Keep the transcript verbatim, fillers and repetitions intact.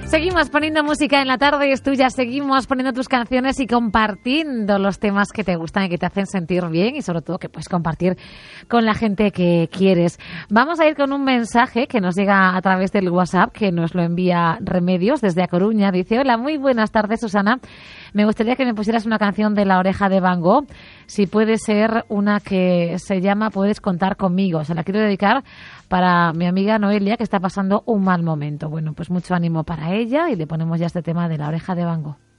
Seguimos poniendo música en la tarde, es tuya. Seguimos poniendo tus canciones y compartiendo los temas que te gustan y que te hacen sentir bien y sobre todo que puedes compartir con la gente que quieres. Vamos a ir con un mensaje que nos llega a través del WhatsApp, que nos lo envía Remedios desde A Coruña. Dice: hola, muy buenas tardes, Susana. Me gustaría que me pusieras una canción de La Oreja de Van Gogh, si puede ser una que se llama Puedes contar conmigo. Se la quiero dedicar para mi amiga Noelia, que está pasando un mal momento. Bueno, pues mucho ánimo para ella y le ponemos ya este tema de La Oreja de Van Gogh.